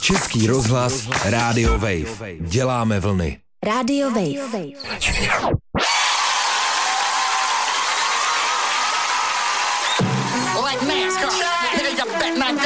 Český rozhlas Radio Wave. Děláme vlny. Radio Wave. Like NASCAR, nigga, you bet not